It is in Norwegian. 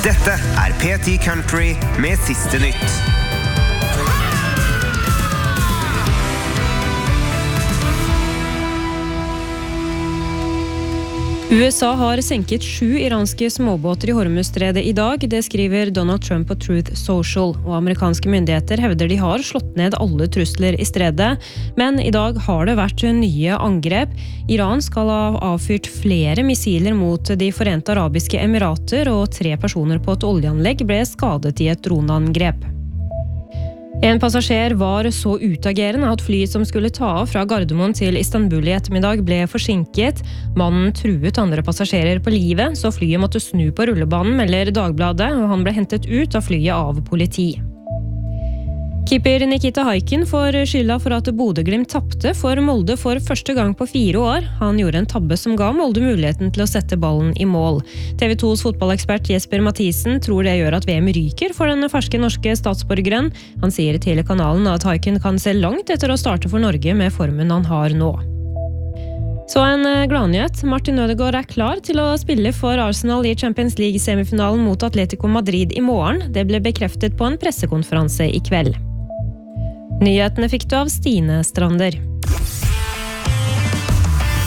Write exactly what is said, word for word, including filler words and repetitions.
Dette er P ti Country med siste nytt. U S A har senket sju iranske småbåter i Hormuzstredet i dag, det skriver Donald Trump på Truth Social, og amerikanske myndigheter hevder de har slått ned alle trusler i stredet, men i dag har det vært nye angrep. Iran skal ha avfyrt flere missiler mot de Forente Arabiske Emirater, og tre personer på et oljeanlegg ble skadet i et droneangrep. En passasjer var så utagerende at flyet som skulle ta av fra Gardermoen til Istanbul i ettermiddag ble forsinket. Mannen truet andre passasjerer på livet, så flyet måtte snu på rullebanen, melder Dagbladet, og han ble hentet ut av flyet av politi. Keeper Nikita Haikin får skylda for at Bodø/Glimt tapte for Molde for første gang på fire år. Han gjorde en tabbe som ga Molde muligheten til å sette ballen i mål. T V tos fotballekspert Jesper Mathisen tror det gjør at V M ryker for den ferske norske statsborgeren. Han sier til kanalen at Haikin kan se langt etter å starte for Norge med formen han har nå. Så en gladnyhet. Martin Ødegaard er klar til å spille for Arsenal i Champions League-semifinalen mot Atletico Madrid i morgen. Det ble bekreftet på en pressekonferanse i kveld. Nyhetene fikk du av Stine Strander.